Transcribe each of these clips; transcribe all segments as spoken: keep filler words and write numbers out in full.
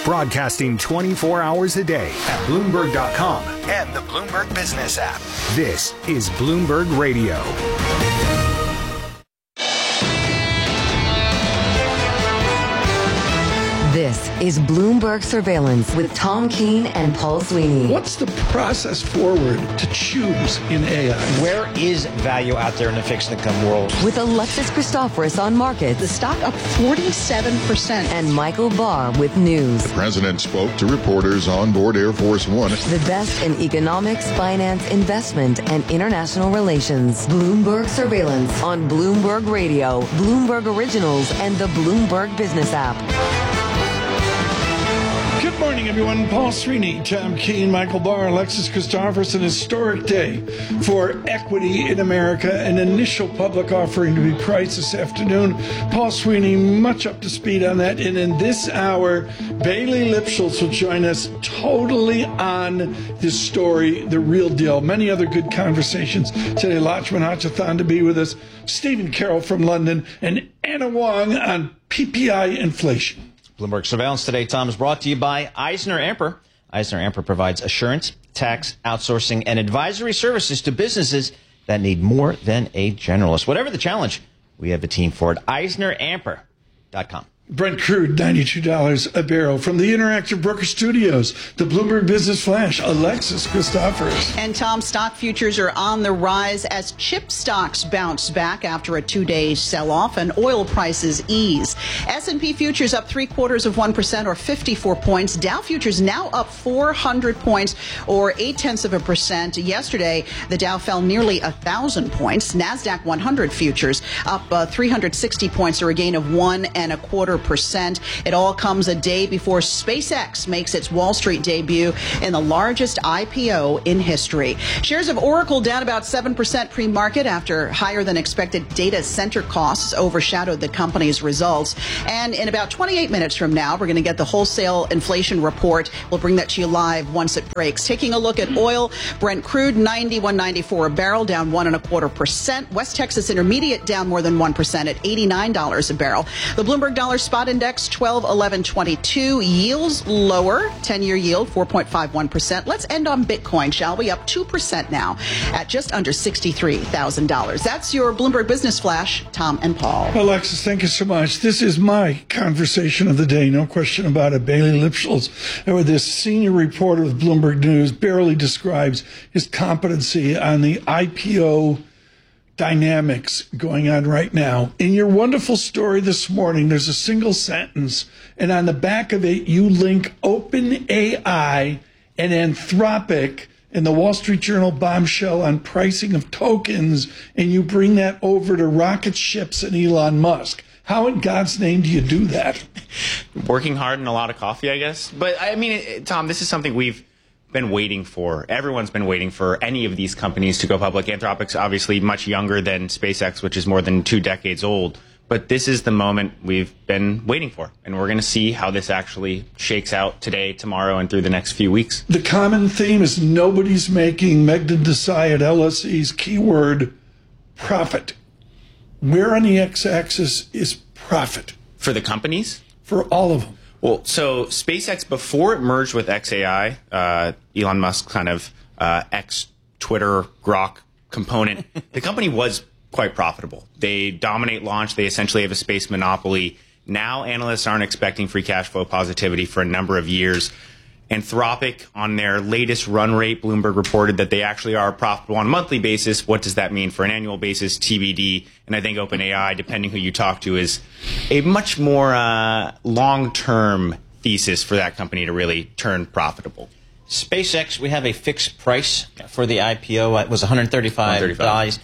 Broadcasting twenty-four hours a day at Bloomberg dot com and the Bloomberg Business app. This is Bloomberg Radio. This is Bloomberg Surveillance with Tom Keene and Paul Sweeney. What's the process forward to choose in A I? Where is value out there in the fixed income world? With Alexis Christoforous on markets. The stock up forty-seven percent. And Michael Barr with news. The president spoke to reporters on board Air Force One. The best in economics, finance, investment, and international relations. Bloomberg Surveillance on Bloomberg Radio, Bloomberg Originals, and the Bloomberg Business app. Good morning, everyone. Paul Sweeney, Tom Keene, Michael Barr, Alexis Christoforous. An historic day for equity in America. An initial public offering to be priced this afternoon. Paul Sweeney, much up to speed on that. And in this hour, Bailey Lipschultz will join us totally on this story, the real deal. Many other good conversations today. Lachman Hachathan to be with us. Stephen Carroll from London. And Anna Wong on P P I inflation. Bloomberg Surveillance today, Tom, is brought to you by EisnerAmper. EisnerAmper provides assurance, tax, outsourcing, and advisory services to businesses that need more than a generalist. Whatever the challenge, we have a team for it. Eisner Amper dot com. Brent crude, ninety-two dollars a barrel. From the Interactive Broker Studios, the Bloomberg Business Flash, Alexis Christoforous. And Tom, stock futures are on the rise as chip stocks bounce back after a two-day sell-off and oil prices ease. S and P futures up three quarters of one percent or fifty-four points. Dow futures now up four hundred points or eight tenths of a percent. Yesterday, the Dow fell nearly a thousand points. NASDAQ one hundred futures up uh, three hundred sixty points or a gain of one and a quarter percent. It all comes a day before SpaceX makes its Wall Street debut in the largest I P O in history. Shares of Oracle down about seven percent pre-market after higher than expected data center costs overshadowed the company's results. And in about twenty-eight minutes from now, we're going to get the wholesale inflation report. We'll bring that to you live once it breaks. Taking a look at oil, Brent crude ninety-one ninety-four a barrel, down one and a quarter percent. West Texas Intermediate down more than one percent at eighty-nine dollars a barrel. The Bloomberg Dollar Spot Index twelve eleven twenty-two, yields lower, ten-year yield four point five one percent. Let's end on Bitcoin, shall we? Up two percent now at just under sixty-three thousand dollars. That's your Bloomberg Business Flash, Tom and Paul. Alexis, thank you so much. This is my conversation of the day, no question about it. Bailey Lipschultz, or this senior reporter with Bloomberg News, barely describes his competency on the I P O dynamics going on right now. In your wonderful story this morning, there's a single sentence, and on the back of it, you link OpenAI and Anthropic in the Wall Street Journal bombshell on pricing of tokens, and you bring that over to rocket ships and Elon Musk. How in God's name do you do that? Working hard and a lot of coffee, I guess. But, I mean, it, Tom, this is something we've been waiting for. Everyone's been waiting for any of these companies to go public. Anthropic's obviously much younger than SpaceX, which is more than two decades old. But this is the moment we've been waiting for. And we're going to see how this actually shakes out today, tomorrow, and through the next few weeks. The common theme is nobody's making Meghdad Desai at L S E's keyword profit. Where on the x-axis is profit? For the companies? For all of them. Well, so SpaceX, before it merged with X A I, uh, Elon Musk kind of uh, ex-Twitter Grok component, the company was quite profitable. They dominate launch. They essentially have a space monopoly. Now analysts aren't expecting free cash flow positivity for a number of years. Anthropic, on their latest run rate, Bloomberg reported that they actually are profitable on a monthly basis. What does that mean for an annual basis? T B D. And I think OpenAI, depending who you talk to, is a much more uh, long-term thesis for that company to really turn profitable. SpaceX, we have a fixed price for the I P O. It was one hundred thirty-five dollars.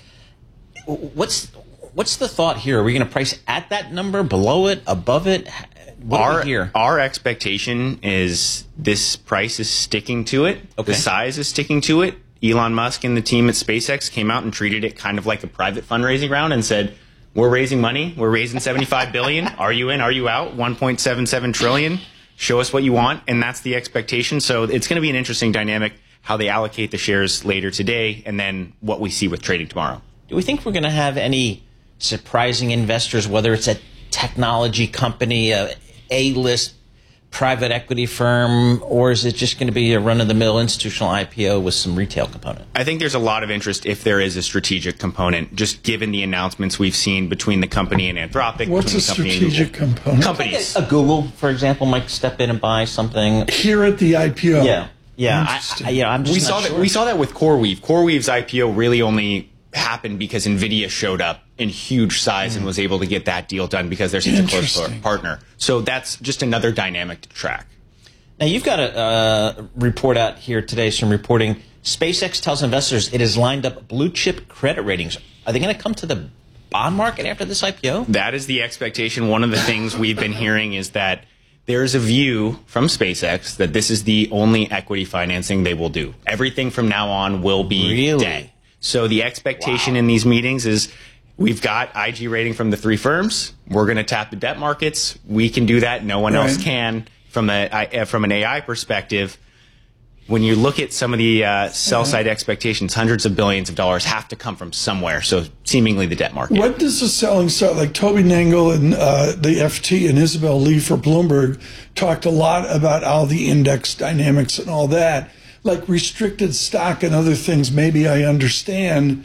What's what's the thought here? Are we going to price at that number, below it, above it? What our, do we hear? Our expectation is this price is sticking to it. Okay. The size is sticking to it. Elon Musk and the team at SpaceX came out and treated it kind of like a private fundraising round and said, we're raising money. We're raising seventy-five billion dollars. Are you in? Are you out? one point seven seven trillion dollars. Show us what you want. And that's the expectation. So it's going to be an interesting dynamic how they allocate the shares later today and then what we see with trading tomorrow. Do we think we're going to have any surprising investors, whether it's a technology company, a A-list private equity firm, or is it just going to be a run-of-the-mill institutional I P O with some retail component? I think there's a lot of interest if there is a strategic component, just given the announcements we've seen between the company and Anthropic. What's a strategic component? Companies. A Google, for example, might step in and buy something. Here at the I P O? Yeah. Yeah. I, I, yeah I'm just we not saw sure. that. We saw that with CoreWeave. CoreWeave's I P O really only happened because NVIDIA showed up in huge size mm. and was able to get that deal done because they're such a close partner. So that's just another dynamic to track. Now, you've got a uh, report out here today, some reporting. SpaceX tells investors it has lined up blue-chip credit ratings. Are they going to come to the bond market after this I P O? That is the expectation. One of the things we've been hearing is that there's a view from SpaceX that this is the only equity financing they will do. Everything from now on will be really? debt. So the expectation wow. in these meetings is we've got I G rating from the three firms. We're going to tap the debt markets. We can do that. No one right. else can. From a from an A I perspective, when you look at some of the uh, sell side mm-hmm. expectations, hundreds of billions of dollars have to come from somewhere. So seemingly the debt market. What does the selling start? Like Toby Nangle and uh, the F T and Isabel Lee for Bloomberg talked a lot about all the index dynamics and all that. Like restricted stock and other things, maybe I understand.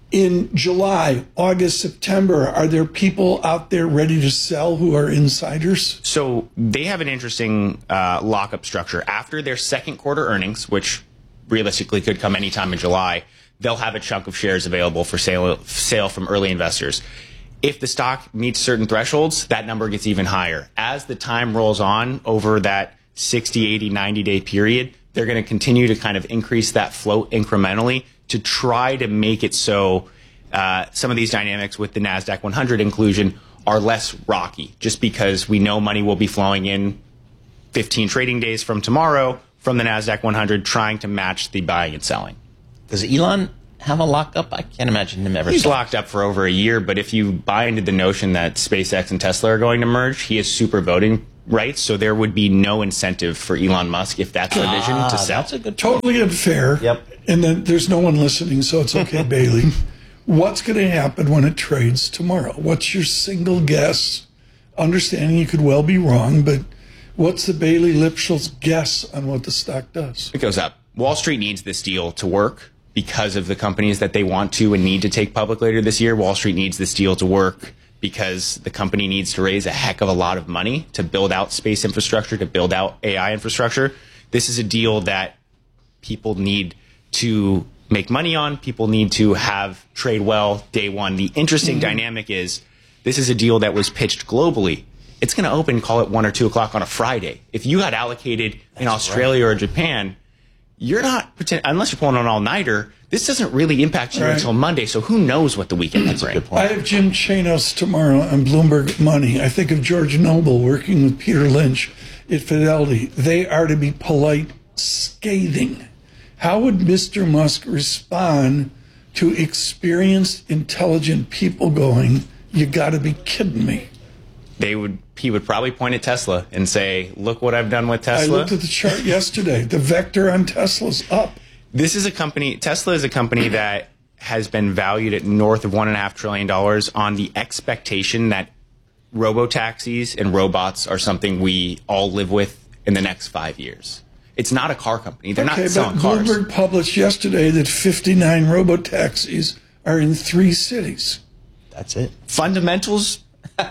In July, August, September, are there people out there ready to sell who are insiders? So they have an interesting uh, lockup structure. After their second quarter earnings, which realistically could come anytime in July, they'll have a chunk of shares available for sale, sale from early investors. If the stock meets certain thresholds, that number gets even higher. As the time rolls on over that sixty, eighty, ninety day period, they're going to continue to kind of increase that float incrementally to try to make it so uh, some of these dynamics with the NASDAQ one hundred inclusion are less rocky, just because we know money will be flowing in fifteen trading days from tomorrow from the NASDAQ one hundred, trying to match the buying and selling. Does Elon have a lockup? I can't imagine him ever. He's selling. locked up for over a year, but if you buy into the notion that SpaceX and Tesla are going to merge, he has super voting rights, so there would be no incentive for Elon Musk, if that's the ah, vision, to sell. That's a good totally unfair. Yep. And then there's no one listening, so it's okay, Bailey. What's going to happen when it trades tomorrow? What's your single guess? Understanding you could well be wrong, but what's the Bailey Lipschultz guess on what the stock does? It goes up. Wall Street needs this deal to work because of the companies that they want to and need to take public later this year. Wall Street needs this deal to work because the company needs to raise a heck of a lot of money to build out space infrastructure, to build out A I infrastructure. This is a deal that people need to make money on. People need to have trade well day one. The interesting mm-hmm. dynamic is this is a deal that was pitched globally. It's going to open, call it one or two o'clock on a Friday. If you had allocated That's in Australia right. or Japan, you're not, unless you're pulling an all-nighter, this doesn't really impact you right. until Monday, so who knows what the weekend will bring. I have Jim Chanos tomorrow on Bloomberg Money. I think of George Noble working with Peter Lynch at Fidelity. They are, to be polite, scathing. How would Mister Musk respond to experienced, intelligent people going, you got to be kidding me? They would. He would probably point at Tesla and say, look what I've done with Tesla. I looked at the chart yesterday. The vector on Tesla's up. This is a company, Tesla is a company that has been valued at north of one and a half trillion dollars on the expectation that robo-taxis and robots are something we all live with in the next five years. It's not a car company. They're okay, not selling but cars. Bloomberg published yesterday that fifty-nine robo-taxis are in three cities. That's it. Fundamentals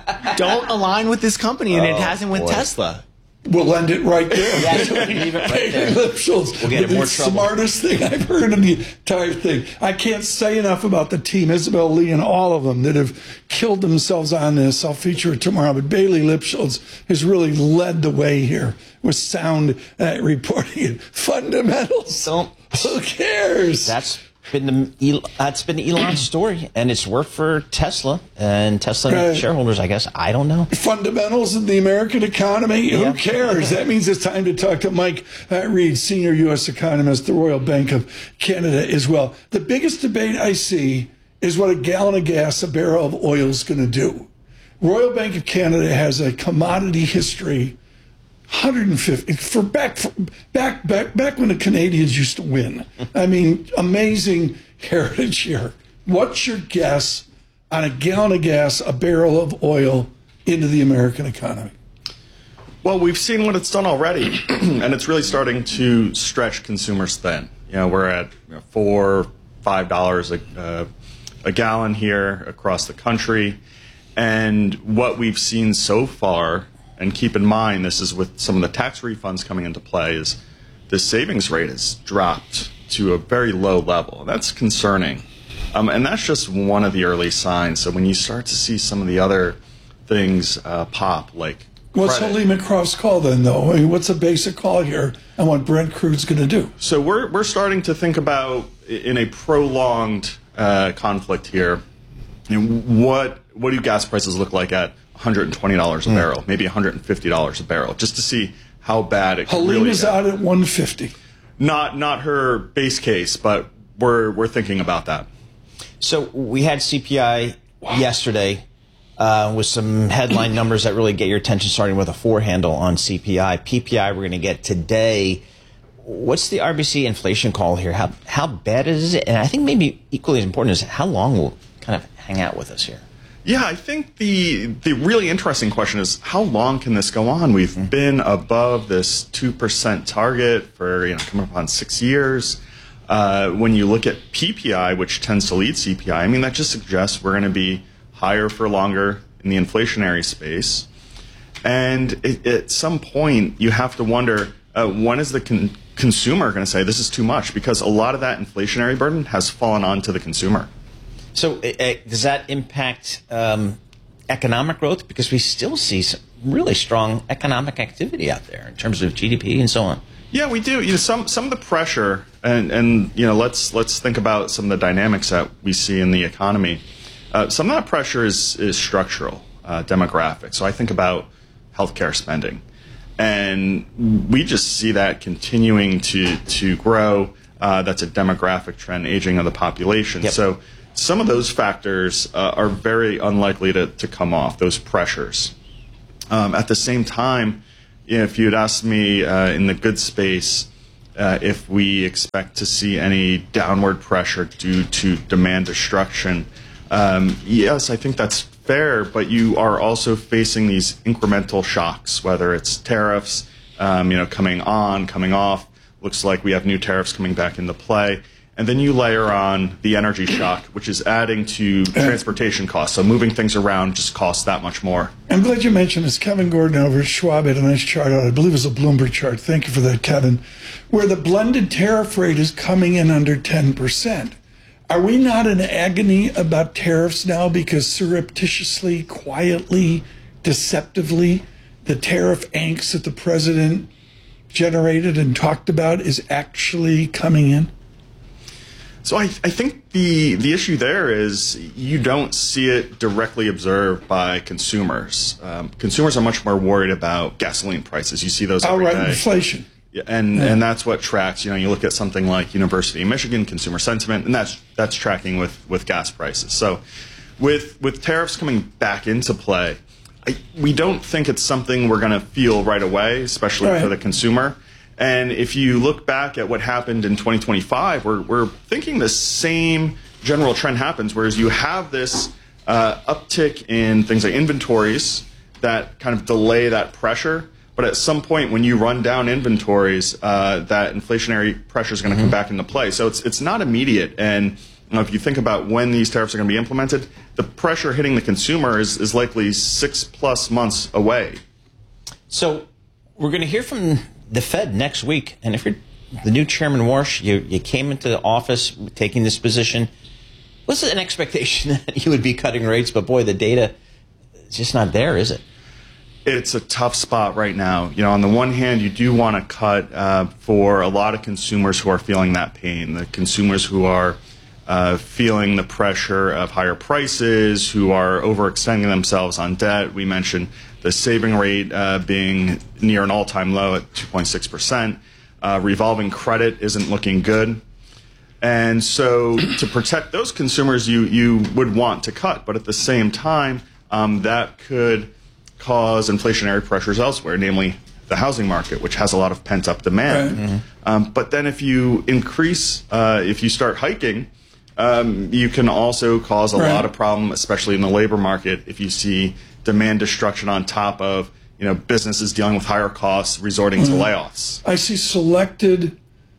don't align with this company, and oh, it hasn't with boy. Tesla. We'll end it right there. Yeah, leave it right there. Lipschultz, we'll get in more the trouble. Smartest thing I've heard in the entire thing. I can't say enough about the team, Isabel Lee and all of them that have killed themselves on this. I'll feature it tomorrow. But Bailey Lipschultz has really led the way here with sound uh, reporting and fundamentals. Don't. Who cares? That's been the that's been Elon's story, and it's worked for Tesla and Tesla right. shareholders, I guess. I don't know. Fundamentals in the American economy? Yeah. Who cares? That means it's time to talk to Mike uh, Reed, senior U S economist, the Royal Bank of Canada as well. The biggest debate I see is what a gallon of gas, a barrel of oil is going to do. Royal Bank of Canada has a commodity history, one hundred fifty for back for, back back back when the Canadians used to win. I mean, amazing heritage here. What's your guess on a gallon of gas, a barrel of oil into the American economy? Well, we've seen what it's done already, and it's really starting to stretch consumers thin. You know, we're at you know, four, five dollars a, uh, a gallon here across the country, and what we've seen so far, and keep in mind this is with some of the tax refunds coming into play, is the savings rate has dropped to a very low level. That's concerning, um, and that's just one of the early signs. So when you start to see some of the other things uh, pop, like What's credit. Holy McCroft's call then, though? I mean, what's a basic call here on what Brent Crude's going to do? So we're we're starting to think about, in a prolonged uh, conflict here, you know, what what do gas prices look like at one hundred twenty dollars a mm. barrel, maybe one hundred fifty dollars a barrel, just to see how bad it can really Helena's get. out at one hundred fifty. Not not her base case, but we're we're thinking about that. So we had C P I wow. yesterday. Uh, with some headline numbers that really get your attention, starting with a four handle on C P I. P P I we're going to get today. What's the R B C inflation call here? How how bad is it? And I think maybe equally as important is how long will kind of hang out with us here? Yeah, I think the the really interesting question is how long can this go on? We've mm-hmm. been above this two percent target for you know coming up on six years. Uh, when you look at P P I, which tends to lead C P I, I mean, that just suggests we're going to be higher for longer in the inflationary space. And it, at some point, you have to wonder, uh, when is the con- consumer going to say this is too much? Because a lot of that inflationary burden has fallen onto the consumer. So uh, does that impact um, economic growth? Because we still see some really strong economic activity out there in terms of G D P and so on. Yeah, we do. You know, some some of the pressure, and, and you know, let's let's think about some of the dynamics that we see in the economy. Uh, some of that pressure is, is structural, uh, demographic. So I think about healthcare spending. And we just see that continuing to, to grow. Uh, that's a demographic trend, aging of the population. Yep. So some of those factors uh, are very unlikely to, to come off, those pressures. Um, at the same time, you know, if you had asked me uh, in the good space uh, if we expect to see any downward pressure due to demand destruction, Um, yes, I think that's fair, but you are also facing these incremental shocks, whether it's tariffs, um, you know, coming on, coming off. Looks like we have new tariffs coming back into play. And then you layer on the energy shock, which is adding to transportation costs. So moving things around just costs that much more. I'm glad you mentioned this. Kevin Gordon over at Schwab had a nice chart out. I believe it was a Bloomberg chart. Thank you for that, Kevin. Where the blended tariff rate is coming in under ten percent. Are we not in agony about tariffs now because surreptitiously, quietly, deceptively, the tariff angst that the president generated and talked about is actually coming in? So I, I think the the issue there is you don't see it directly observed by consumers. Um, consumers are much more worried about gasoline prices. You see those every outright day. inflation. Yeah, and yeah. and that's what tracks. You know, you look at something like University of Michigan consumer sentiment, and that's that's tracking with, with gas prices. So, with with tariffs coming back into play, I, we don't think it's something we're going to feel right away, especially right. for the consumer. And if you look back at what happened in twenty twenty-five, we're we're thinking the same general trend happens. Whereas you have this uh, uptick in things like inventories that kind of delay that pressure. But at some point, when you run down inventories, uh, that inflationary pressure is going to mm-hmm. come back into play. So it's it's not immediate. And you know, if you think about when these tariffs are going to be implemented, the pressure hitting the consumer is, is likely six plus months away. So we're going to hear from the Fed next week. And if you're the new Chairman Warsh, you, you came into office taking this position, was it an expectation that you would be cutting rates? But boy, the data is just not there, is it? It's a tough spot right now. You know, on the one hand, you do want to cut uh, for a lot of consumers who are feeling that pain, the consumers who are uh, feeling the pressure of higher prices, who are overextending themselves on debt. We mentioned the saving rate uh, being near an all-time low at two point six percent. Uh, revolving credit isn't looking good. And so to protect those consumers, you, you would want to cut. But at the same time, um, that could cause inflationary pressures elsewhere, namely the housing market, which has a lot of pent-up demand. Right. Mm-hmm. Um, but then if you increase, uh, if you start hiking, um, you can also cause a right. lot of problem, especially in the labor market, if you see demand destruction on top of you know, businesses dealing with higher costs resorting to layoffs. I see selected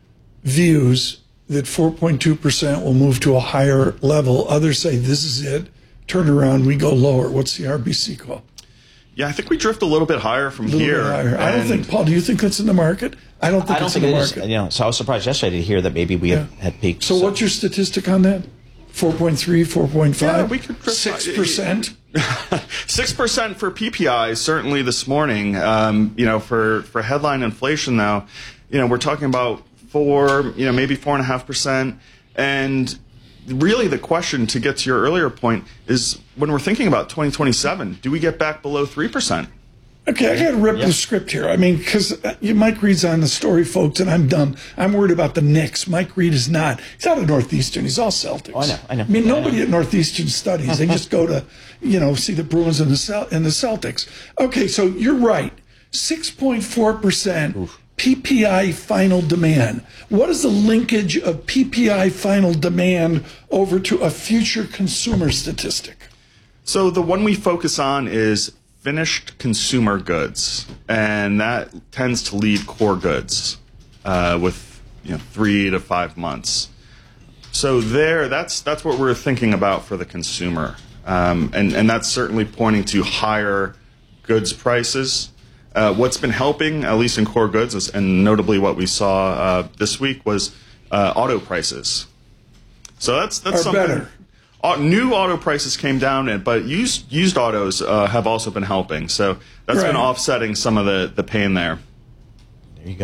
views that four point two percent will move to a higher level. Others say this is it. Turn around, we go lower. What's the R B C call? Yeah, I think we drift a little bit higher from here. Higher. I don't think, Paul, do you think that's in the market? I don't think I don't it's think in the it market. is. You know, so I was surprised yesterday to hear that maybe we Yeah. had, had peaked. So, what's your statistic on that? four point three, four point five? Yeah, we could drift six percent? six percent for P P I, certainly this morning. Um, you know, for, for headline inflation now, you know, we're talking about four, you know, maybe four and a half percent. And really the question, to get to your earlier point, is when we're thinking about twenty twenty-seven, do we get back below three percent? Okay, I got to rip yeah. the script here. I mean, because Mike Reed's on the story, folks, and I'm dumb. I'm worried about the Knicks. Mike Reed is not. He's out of Northeastern. He's all Celtics. Oh, I know, I know. I mean, nobody I know. at Northeastern studies. They just go to, you know, see the Bruins and the Cel- and the Celtics. Okay, so you're right. six point four percent Oof. P P I final demand. What is the linkage of P P I final demand over to a future consumer statistic? So the one we focus on is finished consumer goods, and that tends to lead core goods uh, with you know three to five months. So there, that's that's what we're thinking about for the consumer, um, and and that's certainly pointing to higher goods prices. Uh, what's been helping, at least in core goods, is, and notably what we saw uh, this week, was uh, auto prices. So that's that's Are something. better. Uh, new auto prices came down, but used used autos uh, have also been helping. So that's right. been offsetting some of the, the pain there. There you go.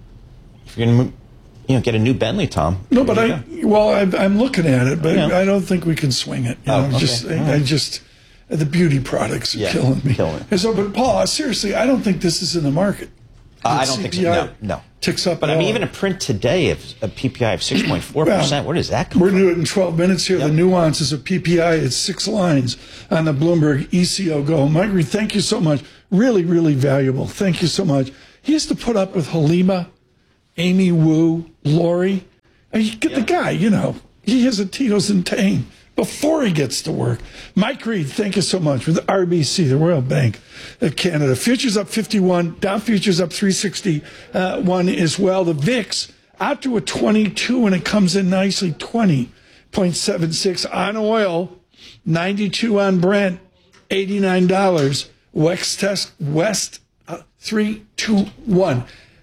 If you're going to you know, get a new Bentley, Tom. No, but I go. well, I, I'm looking at it, but yeah. I don't think we can swing it. You oh, know, okay. just I, right. I just the beauty products are yeah, killing me. Killing and so, but Paul, seriously, I don't think this is in the market. Uh, I don't C think P I so. No, no. Ticks up. But I mean, even a print today of a P P I of six point four percent, where does that come We're from? going to do it in twelve minutes here. Yep. The nuances of P P I, it's six lines on the Bloomberg E C O Go. Mike Reed, thank you so much. Really, really valuable. Thank you so much. He used to put up with Halima, Amy Wu, Lori. And you get yep. the guy, you know, he has a Tito's and Tane before he gets to work. Mike Reed, thank you so much with R B C, the Royal Bank of Canada. Futures up fifty-one, Dow futures up three sixty-one as well. The V I X out to a twenty-two, and it comes in nicely, twenty point seven six on oil, ninety-two on Brent, eighty-nine dollars. West Test West uh, three two one,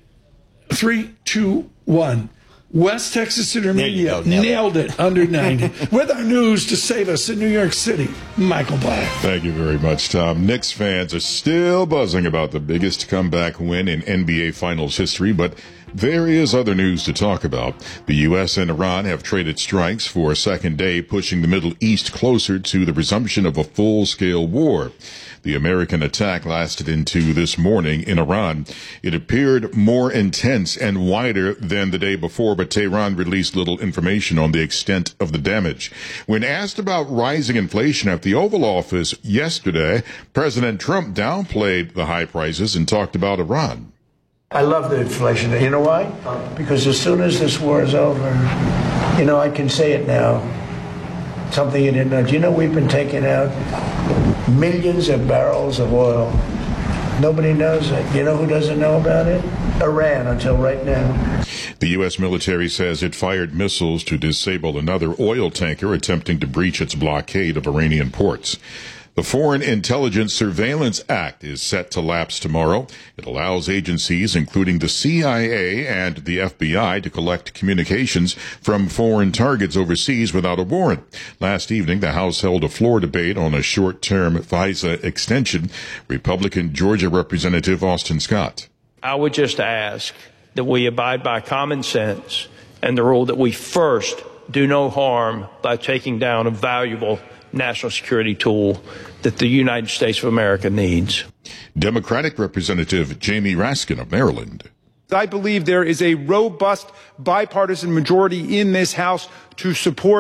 three two one. West Texas Intermediate go, nailed, nailed it, it under ninety. With our news to save us in New York City, Michael Black. Thank you very much, Tom. Knicks fans are still buzzing about the biggest comeback win in N B A Finals history, but there is other news to talk about. The U S and Iran have traded strikes for a second day, pushing the Middle East closer to the resumption of a full-scale war. The American attack lasted into this morning in Iran. It appeared more intense and wider than the day before, but Tehran released little information on the extent of the damage. When asked about rising inflation at the Oval Office yesterday, President Trump downplayed the high prices and talked about Iran. I love the inflation. You know why? Because as soon as this war is over, you know, I can say it now. Something you didn't know. Do you know we've been taking out millions of barrels of oil? Nobody knows it. You know who doesn't know about it? Iran, until right now. The U S military says it fired missiles to disable another oil tanker attempting to breach its blockade of Iranian ports. The Foreign Intelligence Surveillance Act is set to lapse tomorrow. It allows agencies, including the C I A and the F B I, to collect communications from foreign targets overseas without a warrant. Last evening, the House held a floor debate on a short-term FISA extension. Republican Georgia Representative Austin Scott. I would just ask that we abide by common sense and the rule that we first do no harm by taking down a valuable national security tool that the United States of America needs. Democratic Representative Jamie Raskin of Maryland. I believe there is a robust bipartisan majority in this House to support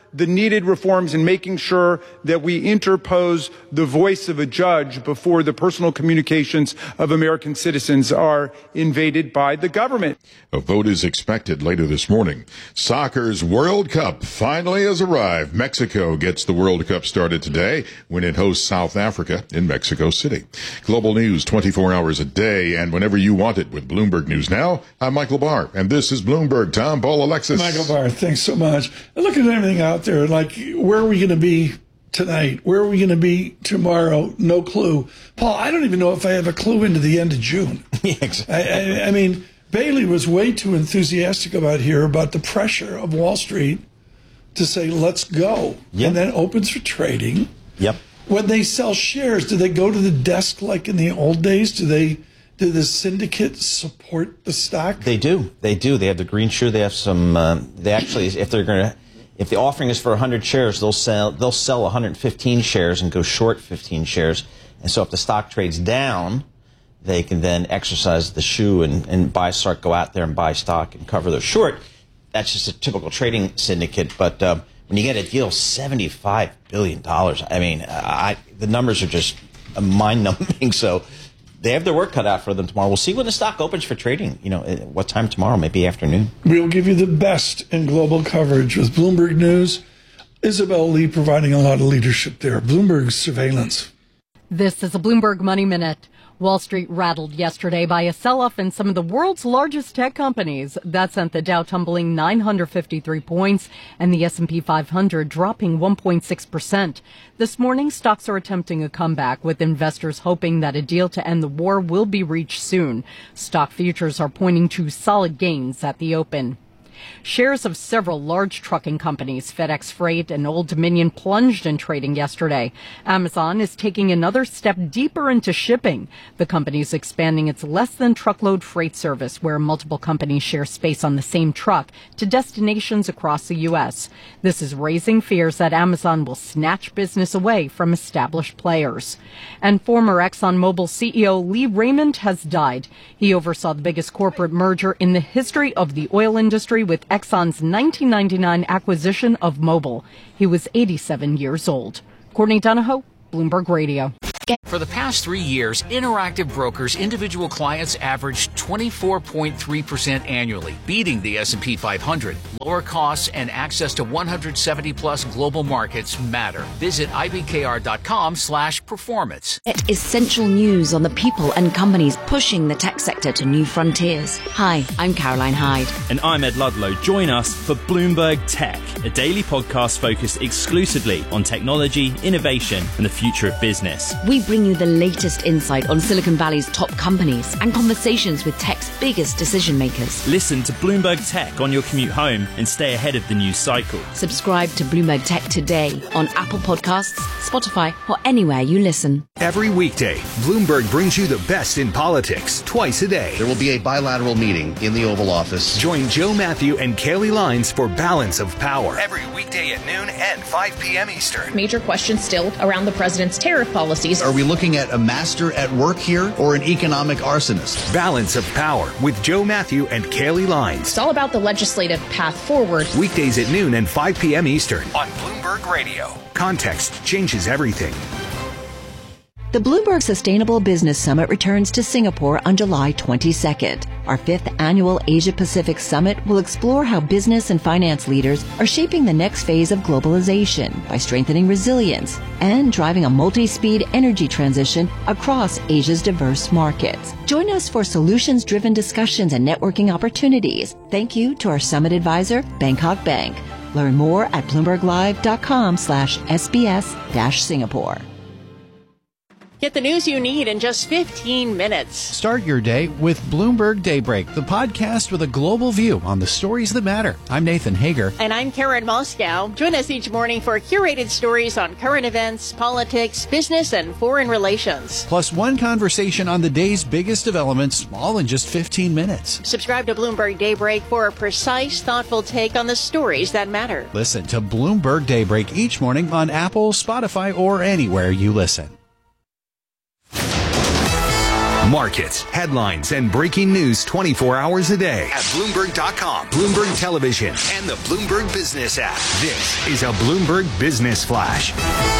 the needed reforms and making sure that we interpose the voice of a judge before the personal communications of American citizens are invaded by the government. A vote is expected later this morning. Soccer's World Cup finally has arrived. Mexico gets the World Cup started today when it hosts South Africa in Mexico City. Global news twenty-four hours a day and whenever you want it with Bloomberg News Now. I'm Michael Barr, and this is Bloomberg. Tom, Paul, Alexis. Michael Barr, thanks so much. Look at everything out there. Like, where are we going to be tonight? Where are we going to be tomorrow? No clue. Paul, I don't even know if I have a clue into the end of June. Yeah, exactly. I, I, I mean, Bailey was way too enthusiastic about here, about the pressure of Wall Street to say, let's go. Yep. And then opens for trading. Yep. When they sell shares, do they go to the desk like in the old days? Do they, do the syndicates support the stock? They do. They do. They have the green shoe. They have some, um, they actually, if they're going to, if the offering is for one hundred shares, they'll sell, they'll sell one hundred fifteen shares and go short fifteen shares. And so if the stock trades down, they can then exercise the shoe and, and buy, start, go out there and buy stock and cover their short. That's just a typical trading syndicate. But um, when you get a deal, seventy-five billion dollars, I mean, I, the numbers are just mind-numbing. So they have their work cut out for them tomorrow. We'll see when the stock opens for trading. You know, what time tomorrow? Maybe afternoon. We'll give you the best in global coverage with Bloomberg News. Isabel Lee providing a lot of leadership there. Bloomberg Surveillance. This is a Bloomberg Money Minute. Wall Street rattled yesterday by a sell-off in some of the world's largest tech companies. That sent the Dow tumbling nine hundred fifty-three points and the S and P five hundred dropping one point six percent. This morning, stocks are attempting a comeback, with investors hoping that a deal to end the war will be reached soon. Stock futures are pointing to solid gains at the open. Shares of several large trucking companies, FedEx Freight and Old Dominion, plunged in trading yesterday. Amazon is taking another step deeper into shipping. The company is expanding its less-than-truckload freight service, where multiple companies share space on the same truck, to destinations across the U S. This is raising fears that Amazon will snatch business away from established players. And former ExxonMobil C E O Lee Raymond has died. He oversaw the biggest corporate merger in the history of the oil industry with Exxon's nineteen ninety-nine acquisition of Mobil. He was eighty-seven years old. Courtney Donahoe, Bloomberg Radio. For the past three years, Interactive Brokers individual clients averaged twenty-four point three percent annually, beating the S and P five hundred. Lower costs and access to one hundred seventy plus global markets matter. Visit ibkr.com slash performance. Get essential news on the people and companies pushing the tech sector to new frontiers. Hi, I'm Caroline Hyde. And I'm Ed Ludlow. Join us for Bloomberg Tech, a daily podcast focused exclusively on technology, innovation, and the future of business. We bring you the latest insight on Silicon Valley's top companies and conversations with tech's biggest decision makers. Listen to Bloomberg Tech on your commute home and stay ahead of the news cycle. Subscribe to Bloomberg Tech today on Apple Podcasts, Spotify, or anywhere you listen. Every weekday, Bloomberg brings you the best in politics twice a day. There will be a bilateral meeting in the Oval Office. Join Joe Matthew and Kaylee Lines for Balance of Power. Every weekday at noon and five p.m. Eastern. Major questions still around the president's tariff policies. Are we looking at a master at work here or an economic arsonist? Balance of Power with Joe Matthew and Kaylee Lines. It's all about the legislative path forward. Weekdays at noon and five p.m. Eastern on Bloomberg Radio. Context changes everything. The Bloomberg Sustainable Business Summit returns to Singapore on July twenty-second. Our fifth annual Asia-Pacific Summit will explore how business and finance leaders are shaping the next phase of globalization by strengthening resilience and driving a multi-speed energy transition across Asia's diverse markets. Join us for solutions-driven discussions and networking opportunities. Thank you to our summit advisor, Bangkok Bank. Learn more at bloomberglive.com slash SBS dash Singapore. Get the news you need in just fifteen minutes. Start your day with Bloomberg Daybreak, the podcast with a global view on the stories that matter. I'm Nathan Hager. And I'm Karen Moscow. Join us each morning for curated stories on current events, politics, business, and foreign relations. Plus one conversation on the day's biggest developments, all in just fifteen minutes. Subscribe to Bloomberg Daybreak for a precise, thoughtful take on the stories that matter. Listen to Bloomberg Daybreak each morning on Apple, Spotify, or anywhere you listen. Market updates, headlines, and breaking news twenty-four hours a day at Bloomberg dot com, Bloomberg Television, and the Bloomberg Business app. This is a Bloomberg Business Flash.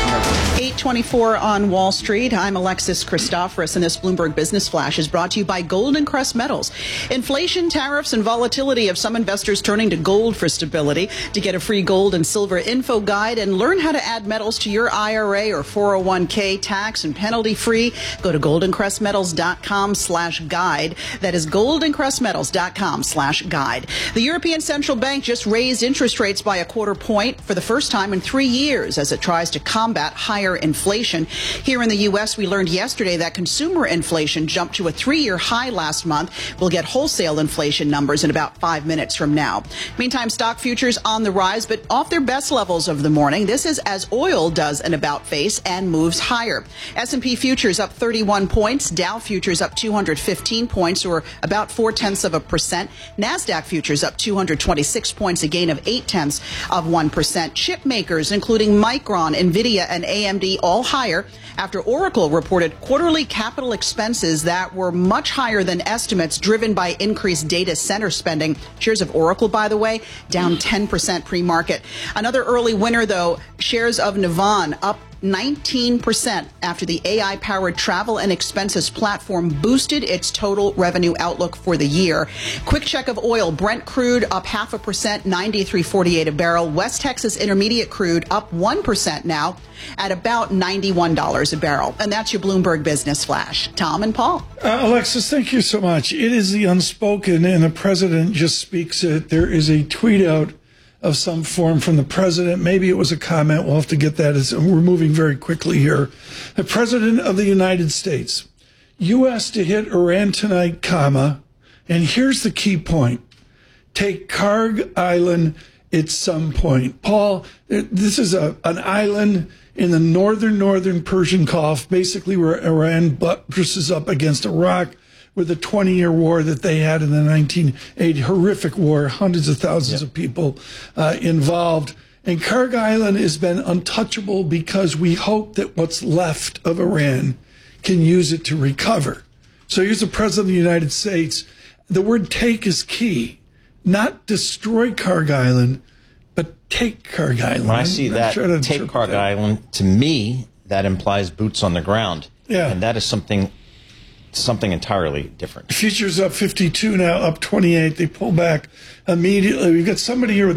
eight twenty-four on Wall Street. I'm Alexis Christoforous, and this Bloomberg Business Flash is brought to you by Golden Crest Metals. Inflation, tariffs, and volatility have some investors turning to gold for stability. To get a free gold and silver info guide and learn how to add metals to your I R A or four oh one k tax and penalty free, go to golden crest metals dot com slash guide. That is golden crest metals dot com slash guide. The European Central Bank just raised interest rates by a quarter point for the first time in three years as it tries to combat higher inflation. Here in the U S, we learned yesterday that consumer inflation jumped to a three-year high last month. We'll get wholesale inflation numbers in about five minutes from now. Meantime, stock futures on the rise, but off their best levels of the morning. This is as oil does an about face and moves higher. S and P futures up thirty-one points. Dow futures up two hundred fifteen points, or about four-tenths of a percent. NASDAQ futures up two hundred twenty-six points, a gain of eight-tenths of one percent. Chip makers, including Micron, NVIDIA, and A M D, all higher after Oracle reported quarterly capital expenses that were much higher than estimates, driven by increased data center spending. Shares of Oracle, by the way, down ten percent pre-market. Another early winner, though, shares of Navan up nineteen percent after the A I-powered travel and expenses platform boosted its total revenue outlook for the year. Quick check of oil. Brent crude up half a percent, ninety-three forty-eight a barrel. West Texas Intermediate crude up one percent now at about ninety-one dollars a barrel. And that's your Bloomberg Business Flash. Tom and Paul. Uh, Alexis, thank you so much. It is the unspoken, and the president just speaks it. There is a tweet out of some form from the president. Maybe it was a comment. We'll have to get that. As we're moving very quickly here. The president of the United States, U S to hit Iran tonight, comma, and here's the key point: take Karg Island at some point. Paul, this is a an island in the northern, northern Persian Gulf, basically where Iran buttresses up against Iraq, with the twenty-year war that they had in the nineteen eighty, horrific war, hundreds of thousands yep. of people uh, involved. And Karg Island has been untouchable because we hope that what's left of Iran can use it to recover. So here's the President of the United States. The word take is key. Not destroy Karg Island, but take Karg Island. When I see that, take Karg Island, to me, that implies boots on the ground. Yeah. And that is something... something entirely different. Futures up fifty-two now, up twenty-eight. They pull back immediately. We've got somebody here with